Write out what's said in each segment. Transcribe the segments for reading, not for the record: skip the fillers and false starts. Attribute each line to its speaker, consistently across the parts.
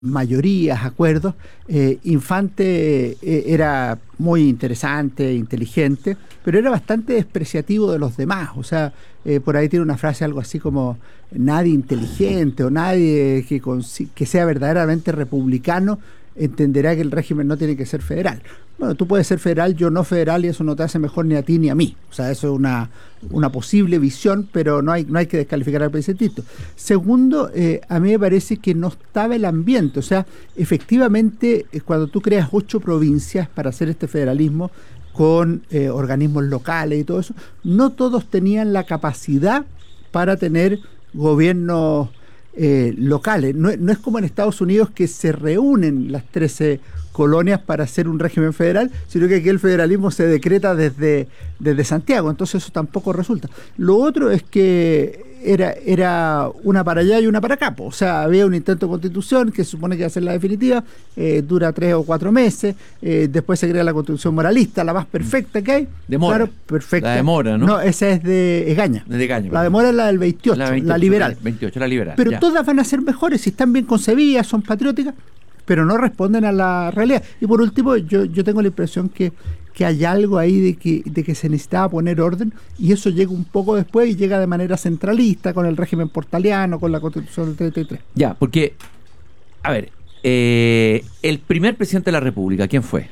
Speaker 1: mayorías, acuerdos. Infante era muy interesante, inteligente, pero era bastante despreciativo de los demás. O sea, por ahí tiene una frase algo así como nadie inteligente o nadie que sea verdaderamente republicano entenderá que el régimen no tiene que ser federal. Bueno, tú puedes ser federal, yo no federal, y eso no te hace mejor ni a ti ni a mí. O sea, eso es una posible visión, pero no hay que descalificar al presidentito. Segundo, a mí me parece que no estaba el ambiente. O sea, efectivamente, cuando tú creas 8 provincias para hacer este federalismo con organismos locales y todo eso, no todos tenían la capacidad para tener gobiernos locales. No es como en Estados Unidos, que se reúnen las 13 colonias para hacer un régimen federal, sino que aquí el federalismo se decreta desde Santiago. Entonces eso tampoco resulta. Lo otro es que era una para allá y una para acá. O sea, había un intento de constitución que se supone que va a ser la definitiva, dura 3 o 4 meses, después se crea la constitución moralista, la más perfecta que hay.
Speaker 2: De Mora.
Speaker 1: Claro, perfecta.
Speaker 2: La de Mora, ¿no?
Speaker 1: No, esa es de Egaña.
Speaker 2: De Egaña.
Speaker 1: La de Mora es la del 28, la liberal.
Speaker 2: 28, la liberal.
Speaker 1: Pero
Speaker 2: ya.
Speaker 1: Todas van a ser mejores si están bien concebidas, son patrióticas, pero no responden a la realidad. Y por último, yo tengo la impresión que hay algo ahí de que se necesitaba poner orden, y eso llega un poco después y llega de manera centralista con el régimen portaliano, con la Constitución del 33.
Speaker 2: Ya, porque, a ver, el primer presidente de la República, ¿quién fue?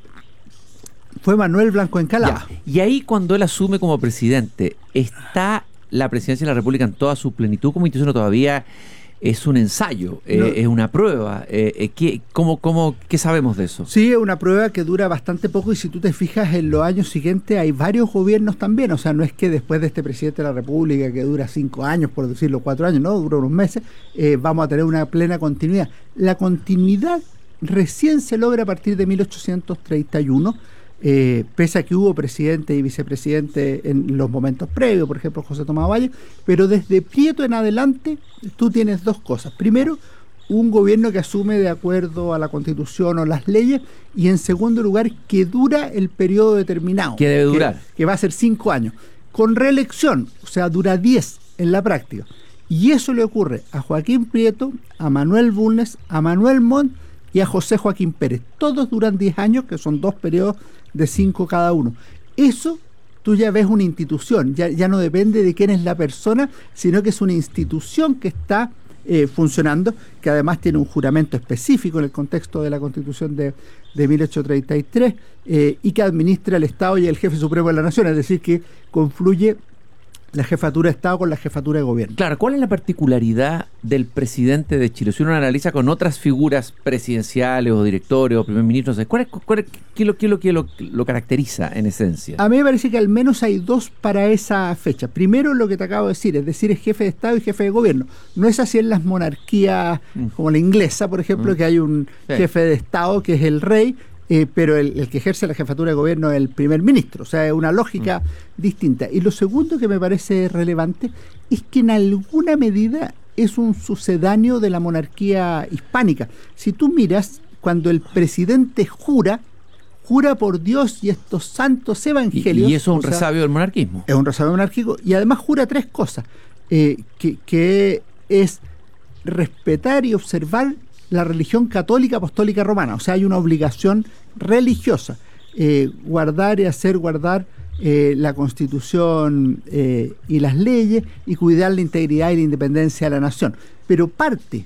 Speaker 1: Fue Manuel Blanco Encalada.
Speaker 2: Ya. Y ahí, cuando él asume como presidente, ¿está la presidencia de la República en toda su plenitud como institución o todavía es un ensayo, no, es una prueba? ¿Qué sabemos de eso?
Speaker 1: Sí, es una prueba que dura bastante poco, y si tú te fijas en los años siguientes hay varios gobiernos también. O sea, no es que después de este presidente de la República, que dura 5 años, por decirlo, 4 años, no, dura unos meses, vamos a tener una plena continuidad. La continuidad recién se logra a partir de 1831, pese a que hubo presidente y vicepresidente en los momentos previos, por ejemplo José Tomás Valle, pero desde Prieto en adelante tú tienes 2 cosas. Primero, un gobierno que asume de acuerdo a la Constitución o las leyes, y en segundo lugar, que dura el periodo determinado.
Speaker 2: Que debe durar.
Speaker 1: Que va a ser 5 años, con reelección, o sea, dura 10 en la práctica. Y eso le ocurre a Joaquín Prieto, a Manuel Bulnes, a Manuel Montt y a José Joaquín Pérez. Todos duran 10 años, que son 2 periodos de 5 cada uno. Eso tú ya ves una institución, ya no depende de quién es la persona, sino que es una institución que está funcionando, que además tiene un juramento específico en el contexto de la Constitución de 1833, y que administra el Estado y el jefe supremo de la nación, es decir, que confluye la jefatura de Estado con la jefatura de gobierno.
Speaker 2: Claro, ¿cuál es la particularidad del presidente de Chile? Si uno analiza con otras figuras presidenciales o directores o primer ministros, ¿qué lo caracteriza en esencia?
Speaker 1: A mí me parece que al menos hay 2 para esa fecha. Primero, lo que te acabo de decir, es decir, es jefe de Estado y jefe de gobierno. No es así en las monarquías como la inglesa, por ejemplo, que hay un jefe de Estado que es el rey, pero el que ejerce la jefatura de gobierno es el primer ministro. O sea, es una lógica distinta. Y lo segundo que me parece relevante es que en alguna medida es un sucedáneo de la monarquía hispánica. Si tú miras, cuando el presidente jura por Dios y estos santos evangelios...
Speaker 2: Y eso es un resabio del monarquismo.
Speaker 1: Es un resabio monárquico, y además jura 3 cosas, que es respetar y observar la religión católica apostólica romana. O sea, hay una obligación religiosa, guardar y hacer guardar la Constitución y las leyes, y cuidar la integridad y la independencia de la nación. Pero parte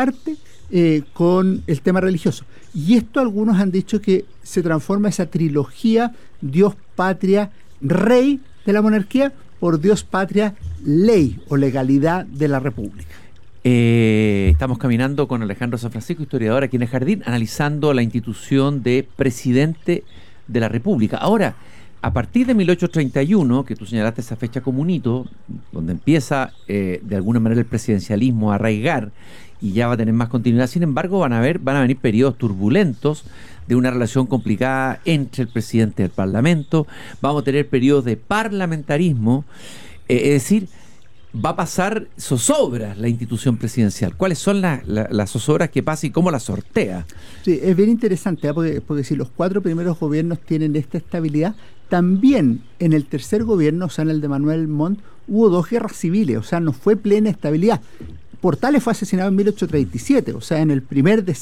Speaker 1: con el tema religioso. Y esto algunos han dicho que se transforma esa trilogía Dios, patria, rey de la monarquía por Dios, patria, ley o legalidad de la república.
Speaker 2: Estamos caminando con Alejandro San Francisco, historiador aquí en el Jardín, analizando la institución de presidente de la República. Ahora, a partir de 1831, que tú señalaste esa fecha como un hito, donde empieza de alguna manera el presidencialismo a arraigar y ya va a tener más continuidad, sin embargo van a venir periodos turbulentos de una relación complicada entre el presidente y el Parlamento. Vamos a tener periodos de parlamentarismo, es decir, va a pasar zozobras la institución presidencial. ¿Cuáles son las zozobras que pasa y cómo las sortea?
Speaker 1: Sí, es bien interesante, porque si los 4 primeros gobiernos tienen esta estabilidad, también en el tercer gobierno, o sea, en el de Manuel Montt, hubo 2 guerras civiles, o sea, no fue plena estabilidad. Portales fue asesinado en 1837, o sea, en el primer